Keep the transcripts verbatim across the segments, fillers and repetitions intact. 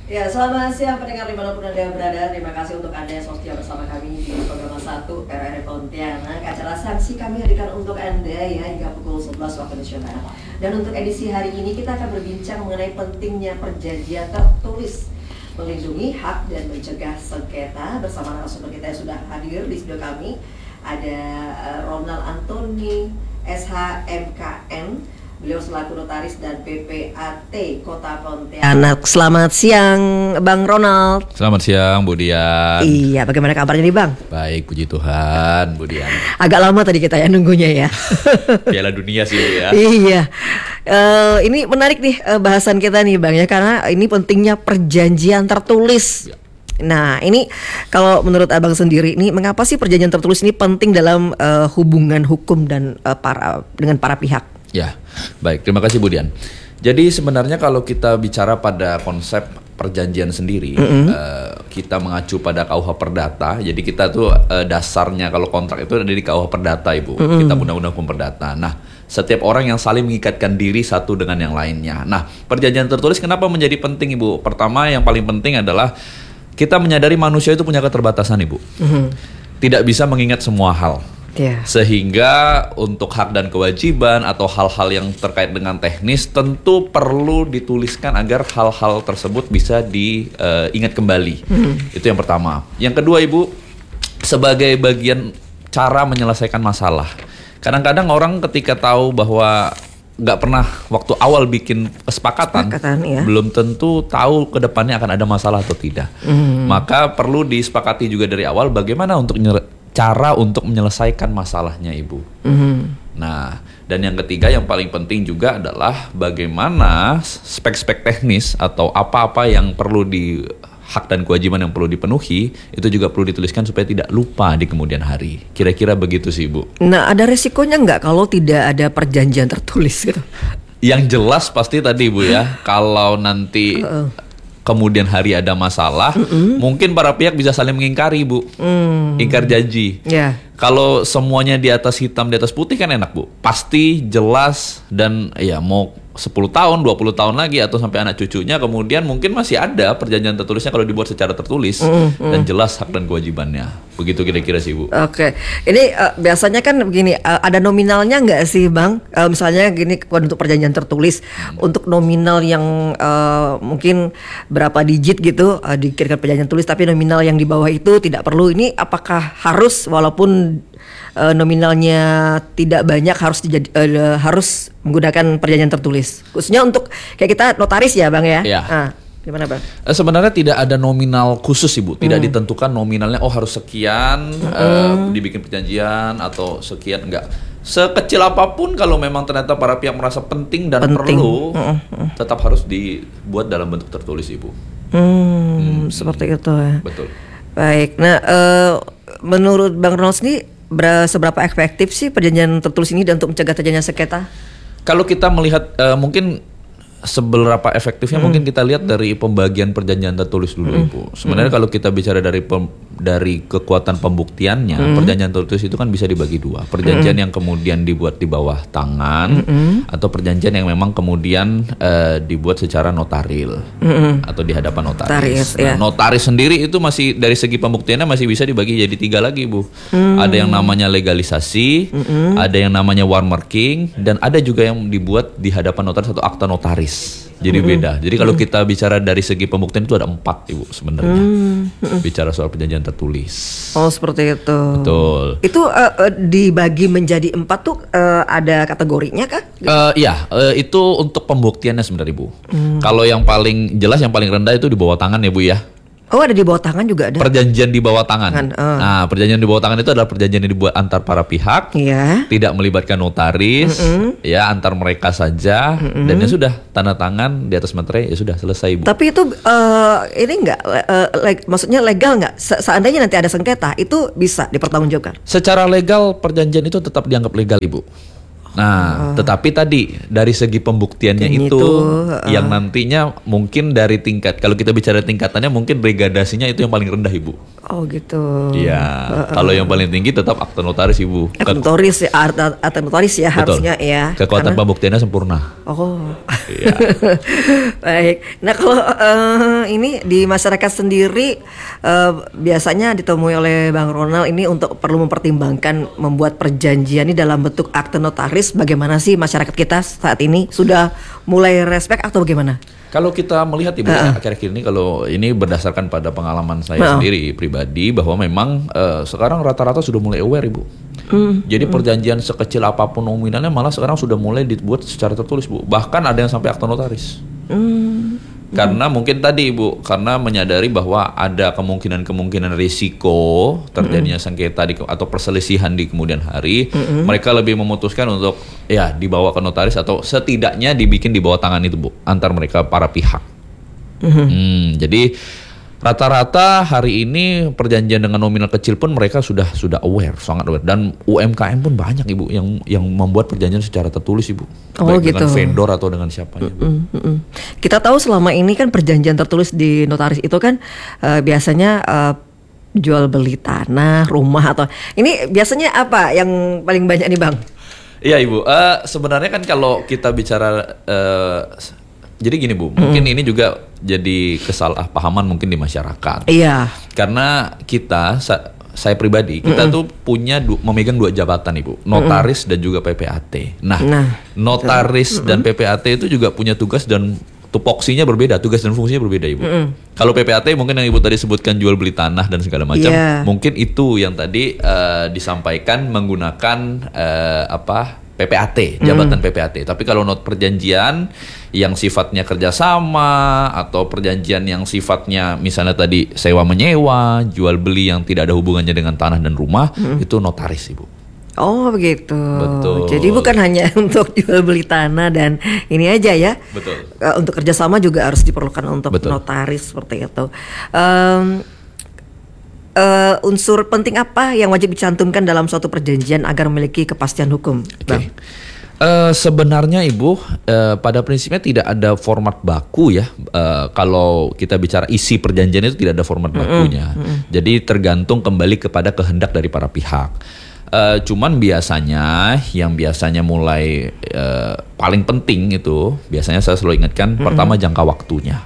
Ya, selamat siang pendengar dimanapun Anda berada. Terima kasih untuk Anda yang setia bersama kami di program satu R R Pontianak. Acara saksi kami hadirkan untuk Anda ya hingga pukul sebelas waktu Indonesia Barat. Dan untuk edisi hari ini kita akan berbincang mengenai pentingnya perjanjian tertulis melindungi hak dan mencegah sengketa. Bersama narasumber kita yang sudah hadir di studio kami ada uh, Ronald Antoni S H M K N. Beliau selaku notaris dan P P A T Kota Pontianak. Selamat siang Bang Ronald. Selamat siang Bu Dian. Iya, bagaimana kabarnya nih Bang? Baik, puji Tuhan Bu Dian. Agak lama tadi kita ya nunggunya ya. Piala dunia sih ya. Iya, uh, ini menarik nih uh, bahasan kita nih Bang ya, karena ini pentingnya perjanjian tertulis ya. Nah ini kalau menurut Abang sendiri nih, mengapa sih perjanjian tertulis ini penting dalam uh, hubungan hukum dan uh, para dengan para pihak? Ya, baik. Terima kasih Bu Dian. Jadi sebenarnya kalau kita bicara pada konsep perjanjian sendiri, mm-hmm. uh, kita mengacu pada K U H Perdata. Jadi kita tuh uh, dasarnya kalau kontrak itu ada di K U H Perdata, Ibu. Mm-hmm. Kitab Undang-Undang Hukum Perdata. Nah, setiap orang yang saling mengikatkan diri satu dengan yang lainnya. Nah, perjanjian tertulis kenapa menjadi penting, Ibu? Pertama, yang paling penting adalah kita menyadari manusia itu punya keterbatasan, Ibu. Mm-hmm. Tidak bisa mengingat semua hal. Yeah. Sehingga untuk hak dan kewajiban atau hal-hal yang terkait dengan teknis tentu perlu dituliskan agar hal-hal tersebut bisa diingat uh, kembali. Mm. Itu yang pertama. Yang kedua, Ibu, sebagai bagian cara menyelesaikan masalah. Kadang-kadang orang ketika tahu bahwa nggak pernah waktu awal bikin kesepakatan, ya. Belum tentu tahu ke depannya akan ada masalah atau tidak. Mm. Maka perlu disepakati juga dari awal bagaimana untuk nyere- cara untuk menyelesaikan masalahnya, Ibu. Mm-hmm. Nah, dan yang ketiga yang paling penting juga adalah bagaimana spek-spek teknis atau apa-apa yang perlu di hak dan kewajiban yang perlu dipenuhi itu juga perlu dituliskan supaya tidak lupa di kemudian hari. Kira-kira begitu sih, Ibu. Nah, ada resikonya nggak kalau tidak ada perjanjian tertulis gitu? Yang jelas pasti tadi, Ibu ya, kalau nanti uh-uh. kemudian hari ada masalah, mm-hmm. mungkin para pihak bisa saling mengingkari, Bu. Mm. Ingkar janji. Yeah. Kalau semuanya di atas hitam, di atas putih kan enak, Bu. Pasti jelas dan ya mau sepuluh tahun, dua puluh tahun lagi atau sampai anak cucunya kemudian mungkin masih ada perjanjian tertulisnya kalau dibuat secara tertulis mm-hmm. dan jelas hak dan kewajibannya. Begitu kira-kira sih, Bu. Oke. Okay. Ini uh, biasanya kan begini, uh, ada nominalnya nggak sih, Bang? Uh, misalnya gini, untuk perjanjian tertulis hmm. untuk nominal yang uh, mungkin berapa digit gitu uh, dikirimkan perjanjian tulis, tapi nominal yang di bawah itu tidak perlu. Ini apakah harus walaupun uh, nominalnya tidak banyak harus dijadi, uh, harus menggunakan perjanjian tertulis? Khususnya untuk kayak kita notaris ya, Bang ya? Iya. Nah, gimana, Bang? Sebenarnya tidak ada nominal khusus, Ibu. Tidak hmm. ditentukan nominalnya, oh harus sekian hmm. uh, dibikin perjanjian atau sekian, enggak. Sekecil apapun kalau memang ternyata para pihak merasa penting dan penting. perlu, hmm. tetap harus dibuat dalam bentuk tertulis, Ibu. Hmm, hmm. Seperti itu ya. Betul. Baik. Nah, uh, menurut Bang Ronald sendiri seberapa efektif sih perjanjian tertulis ini dan untuk mencegah terjadinya sengketa? Kalau kita melihat uh, mungkin seberapa efektifnya hmm. mungkin kita lihat dari pembagian perjanjian tertulis dulu, hmm. Ibu. Sebenarnya hmm. kalau kita bicara dari pem, dari kekuatan pembuktiannya, hmm. perjanjian tertulis itu kan bisa dibagi dua. Perjanjian hmm. yang kemudian dibuat di bawah tangan hmm. atau perjanjian yang memang kemudian uh, dibuat secara notaril hmm. atau di hadapan notaris. Notaris, nah, ya. Notaris sendiri itu masih dari segi pembuktiannya masih bisa dibagi jadi tiga lagi, Bu. Hmm. Ada yang namanya legalisasi, hmm. ada yang namanya warmarking, dan ada juga yang dibuat di hadapan notaris atau akta notaris. Jadi mm-hmm. beda. Jadi kalau kita bicara dari segi pembuktian itu ada empat, Ibu, sebenarnya. Mm-hmm. Bicara soal perjanjian tertulis. Oh, seperti itu. Betul. Itu uh, uh, dibagi menjadi empat tuh uh, ada kategorinya kah? Uh, iya, uh, itu untuk pembuktiannya sebenarnya, Ibu. Mm. Kalau yang paling jelas, yang paling rendah itu di bawah tangan ya, Bu ya. Oh, ada di bawah tangan juga ada. Perjanjian di bawah tangan. Kan, uh. Nah, perjanjian di bawah tangan itu adalah perjanjian yang dibuat antar para pihak, yeah. tidak melibatkan notaris, mm-hmm. ya antar mereka saja, mm-hmm. dan ya sudah tanda tangan di atas materai, ya sudah selesai, Bu. Tapi itu uh, ini enggak, uh, leg, maksudnya legal nggak? Se- seandainya nanti ada sengketa, itu bisa dipertanggungjawabkan? Secara legal perjanjian itu tetap dianggap legal, Ibu. Nah, tetapi tadi dari segi pembuktiannya Yang itu, itu, uh. yang nantinya mungkin dari tingkat, kalau kita bicara tingkatannya mungkin regradasinya itu yang paling rendah Ibu. Oh gitu. Iya, Uh, uh. kalau yang paling tinggi tetap akte notaris Ibu. Akte notaris ya, akte notaris ya harusnya ya. Kekuatan Karena- pembuktiannya sempurna. Oh. Iya. Baik. Nah kalau uh, ini di masyarakat sendiri uh, biasanya ditemui oleh Bang Ronald ini untuk perlu mempertimbangkan membuat perjanjian ini dalam bentuk akte notaris. Bagaimana sih masyarakat kita saat ini sudah mulai respect atau bagaimana? Kalau kita melihat Ibu Uh-uh. akhir-akhir ini, kalau ini berdasarkan pada pengalaman saya Uh-uh. sendiri pribadi, bahwa memang uh, sekarang rata-rata sudah mulai aware Ibu. Mm, Jadi perjanjian sekecil apapun nominalnya malah sekarang sudah mulai dibuat secara tertulis Bu. Bahkan ada yang sampai akte notaris. mm, Karena mungkin tadi Ibu, karena menyadari bahwa ada kemungkinan-kemungkinan risiko terjadinya sengketa di, atau perselisihan di kemudian hari, Mm-mm. mereka lebih memutuskan untuk ya dibawa ke notaris atau setidaknya dibikin di bawah tangan itu Bu, antar mereka para pihak. mhm. Hmm, jadi rata-rata hari ini perjanjian dengan nominal kecil pun mereka sudah sudah aware, sangat aware, dan U M K M pun banyak Ibu yang yang membuat perjanjian secara tertulis Ibu, Oh, baik dengan gitu. vendor atau dengan siapanya. Bu. Mm, mm, mm. Kita tahu selama ini kan perjanjian tertulis di notaris itu kan eh, biasanya eh, jual beli tanah, rumah atau ini biasanya apa yang paling banyak nih Bang? Iya Ibu, Eh, sebenarnya kan kalau kita bicara, eh, jadi gini Bu, mungkin ini juga jadi kesalahpahaman mungkin di masyarakat. Iya. Karena kita, sa- saya pribadi, kita tuh punya du- memegang dua jabatan Ibu, notaris dan juga P P A T. Nah, Nah, notaris dan P P A T itu juga punya tugas dan tupoksinya berbeda, tugas dan fungsinya berbeda Ibu. Kalau P P A T mungkin yang Ibu tadi sebutkan jual beli tanah dan segala macam, Iya. mungkin itu yang tadi eh, disampaikan menggunakan eh, apa? P P A T, jabatan P P A T. Tapi kalau not perjanjian yang sifatnya kerjasama atau perjanjian yang sifatnya misalnya tadi sewa menyewa, jual beli yang tidak ada hubungannya dengan tanah dan rumah, itu notaris Ibu. Oh begitu. Betul. Jadi bukan hanya untuk jual beli tanah dan ini aja ya. Betul. Eh, untuk kerjasama juga harus diperlukan untuk Betul. notaris seperti itu. Em, eh, unsur penting apa yang wajib dicantumkan dalam suatu perjanjian agar memiliki kepastian hukum, Bang? Oke. Eh, sebenarnya Ibu, eh, pada prinsipnya tidak ada format baku ya. Eh, kalau kita bicara isi perjanjian itu tidak ada format bakunya. Jadi tergantung kembali kepada kehendak dari para pihak. Eh, cuman biasanya yang biasanya mulai eh, paling penting itu biasanya saya selalu ingatkan, pertama jangka waktunya.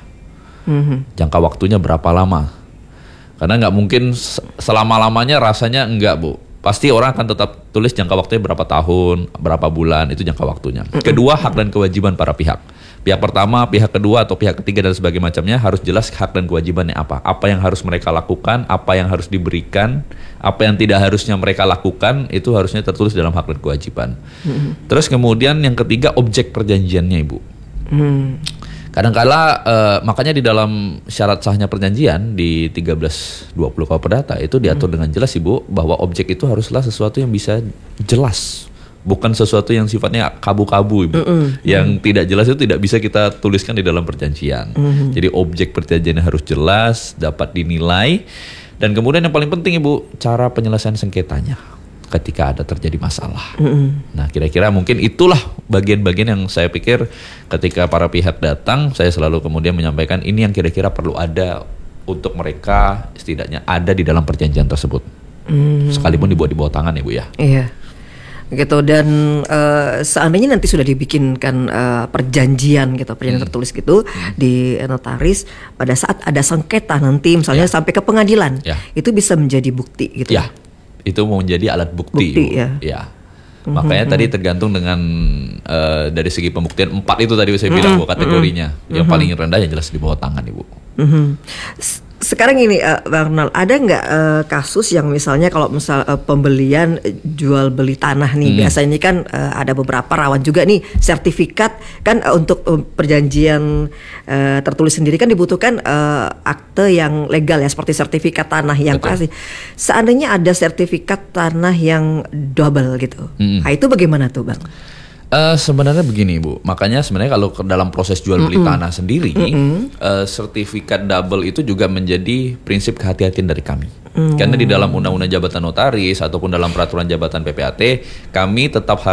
Mhm. Jangka waktunya berapa lama? Karena nggak mungkin se- selama-lamanya rasanya enggak Bu. Pasti orang akan tetap tulis jangka waktunya berapa tahun, berapa bulan, itu jangka waktunya. Kedua, hak dan kewajiban para pihak. Pihak pertama, pihak kedua, atau pihak ketiga dan sebagainya macamnya harus jelas hak dan kewajibannya apa. Apa yang harus mereka lakukan, apa yang harus diberikan, apa yang tidak harusnya mereka lakukan, itu harusnya tertulis dalam hak dan kewajiban. Terus kemudian yang ketiga, objek perjanjiannya Ibu. Hmm. Kadangkala eh, makanya di dalam syarat sahnya perjanjian di tiga belas dua puluh K U H Perdata itu diatur dengan jelas Ibu bahwa objek itu haruslah sesuatu yang bisa jelas, bukan sesuatu yang sifatnya kabu-kabu Ibu. Yang tidak jelas itu tidak bisa kita tuliskan di dalam perjanjian. Jadi objek perjanjian harus jelas, dapat dinilai, dan kemudian yang paling penting Ibu, cara penyelesaian sengketanya ketika ada terjadi masalah. Nah, kira-kira mungkin itulah bagian-bagian yang saya pikir ketika para pihak datang, saya selalu kemudian menyampaikan ini yang kira-kira perlu ada untuk mereka setidaknya ada di dalam perjanjian tersebut. Sekalipun dibuat di bawah tangan ya Bu ya. Iya. Gitu, dan eh, seandainya nanti sudah dibikinkan eh, perjanjian gitu, perjanjian tertulis gitu di notaris, pada saat ada sengketa nanti misalnya Ya. sampai ke pengadilan, Ya. itu bisa menjadi bukti gitu. Ya, itu mau menjadi alat bukti, Bukti, Bu. ya. Makanya tadi tergantung dengan eh, dari segi pembuktian empat itu tadi saya bilang Bu kategorinya. Yang paling rendah yang jelas di bawah tangan Ibu. Mhm. S- Sekarang ini eh, Bang Ronald, ada nggak eh, kasus yang misalnya kalau misal eh, pembelian eh, jual beli tanah nih, biasanya ini kan eh, ada beberapa rawan juga nih sertifikat kan, eh, untuk eh, perjanjian eh, tertulis sendiri kan dibutuhkan eh, akte yang legal ya, seperti sertifikat tanah yang Betul. pasti. Seandainya ada sertifikat tanah yang double gitu, Mm-mm. nah itu bagaimana tuh Bang? Eh, sebenarnya begini Bu, makanya sebenarnya kalau ke dalam proses jual beli tanah sendiri, eh, sertifikat double itu juga menjadi prinsip kehati-hatian dari kami. Karena di dalam undang-undang jabatan notaris ataupun dalam peraturan jabatan P P A T, kami tetap harus